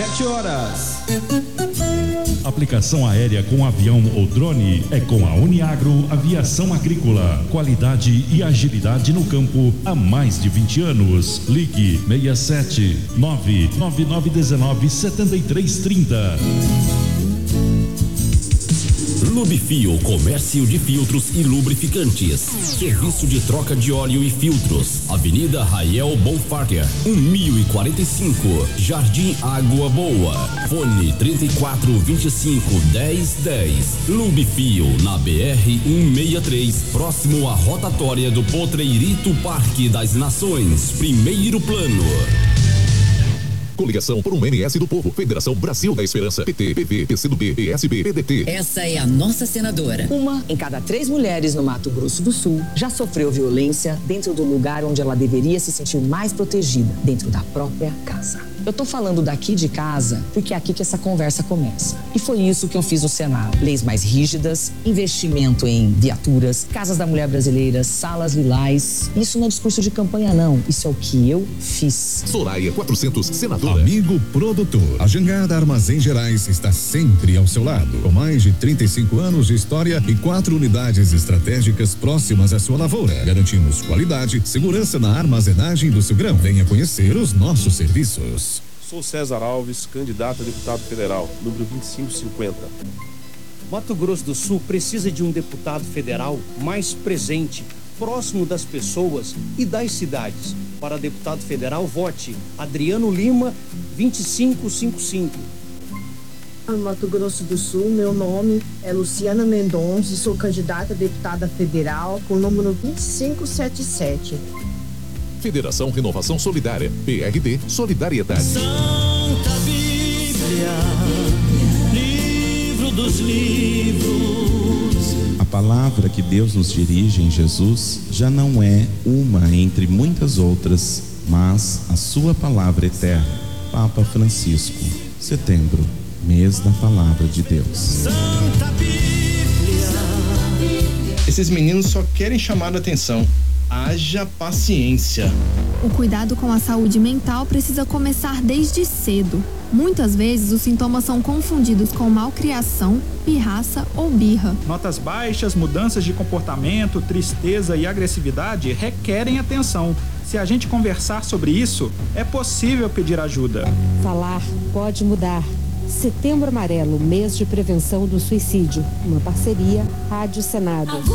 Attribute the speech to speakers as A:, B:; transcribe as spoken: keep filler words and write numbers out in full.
A: sete horas.
B: Aplicação aérea com avião ou drone é com a Uniagro Aviação Agrícola. Qualidade e agilidade no campo há mais de vinte anos. Ligue seis sete nove nove nove um nove sete três três zero.
C: Lubifil, comércio de filtros e lubrificantes. Serviço de troca de óleo e filtros. Avenida Rael Bonfarger, mil e quarenta e cinco, Jardim Água Boa. Fone trinta e quatro, vinte e cinco, dez, dez. Lubifil, na B R cento e sessenta e três, próximo à rotatória do Potreirito Parque das Nações, primeiro plano.
D: Coligação por um M S do Povo, Federação Brasil da Esperança, P T, P V, P C do B, P S B, P D T.
E: Essa é a nossa senadora. Uma em cada três mulheres no Mato Grosso do Sul já sofreu violência dentro do lugar onde ela deveria se sentir mais protegida, dentro da própria casa. Eu tô falando daqui de casa porque é aqui que essa conversa começa. E foi isso que eu fiz no Senado. Leis mais rígidas, investimento em viaturas, casas da mulher brasileira, salas lilás. Isso não é discurso de campanha, não. Isso é o que eu fiz.
D: Soraya quatrocentos, senadora.
F: Amigo produtor, a Jangada Armazém Gerais está sempre ao seu lado. Com mais de trinta e cinco anos de história e quatro unidades estratégicas próximas à sua lavoura. Garantimos qualidade, segurança na armazenagem do seu grão. Venha conhecer os nossos serviços.
G: Sou César Alves, candidato a deputado federal, número vinte e cinco cinquenta.
H: Mato Grosso do Sul precisa de um deputado federal mais presente, próximo das pessoas e das cidades. Para deputado federal, vote Adriano Lima, vinte e cinco cinquenta e cinco.
I: Mato Grosso do Sul, meu nome é Luciana Mendonça e sou candidata a deputada federal com o número vinte e cinco setenta e sete.
D: Federação Renovação Solidária, P R D Solidariedade.
J: Santa Bíblia, livro dos livros.
K: A palavra que Deus nos dirige em Jesus já não é uma entre muitas outras, mas a sua palavra eterna. Papa Francisco, setembro, mês da palavra de Deus.
J: Santa Bíblia.
L: Esses meninos só querem chamar a atenção. Haja paciência.
M: O cuidado com a saúde mental precisa começar desde cedo. Muitas vezes os sintomas são confundidos com malcriação, pirraça ou birra.
N: Notas baixas, mudanças de comportamento, tristeza e agressividade requerem atenção. Se a gente conversar sobre isso, é possível pedir ajuda.
O: Falar pode mudar. Setembro Amarelo, mês de prevenção do suicídio. Uma parceria Rádio Senado.